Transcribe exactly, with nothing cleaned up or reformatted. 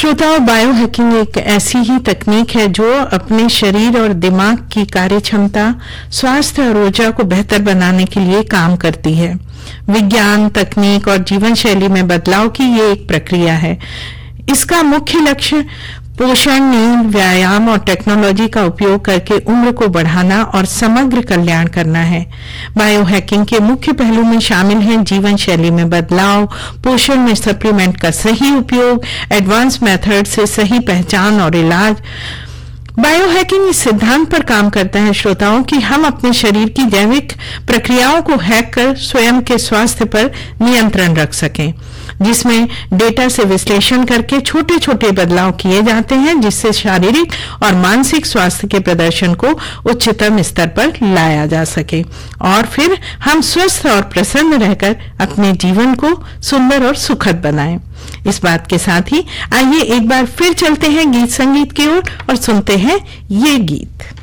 श्रोताओं, bio hacking एक ऐसी ही तकनीक है जो अपने शरीर और दिमाग की कार्य क्षमता, स्वास्थ्य और ऊर्जा को बेहतर बनाने के लिए काम करती है। विज्ञान, तकनीक और जीवन शैली में बदलाव की ये एक प्रक्रिया है। इसका मुख्य लक्ष्य पोषण, नींद, व्यायाम और टेक्नोलॉजी का उपयोग करके उम्र को बढ़ाना और समग्र कल्याण करना है। बायो हैकिंग के मुख्य पहलू में शामिल हैं जीवन शैली में बदलाव, पोषण में सप्लीमेंट का सही उपयोग, एडवांस मेथड से सही पहचान और इलाज। बायो हैकिंग इस सिद्धांत पर काम करता है श्रोताओं कि हम अपने शरीर की जैविक प्रक्रियाओं को हैक कर स्वयं के स्वास्थ्य पर नियंत्रण रख सकें, जिसमें डेटा से विश्लेषण करके छोटे छोटे बदलाव किए जाते हैं जिससे शारीरिक और मानसिक स्वास्थ्य के प्रदर्शन को उच्चतम स्तर पर लाया जा सके और फिर हम स्वस्थ और प्रसन्न रहकर अपने जीवन को सुंदर और सुखद बनाएं। इस बात के साथ ही आइए एक बार फिर चलते हैं गीत संगीत की ओर और सुनते हैं ये गीत।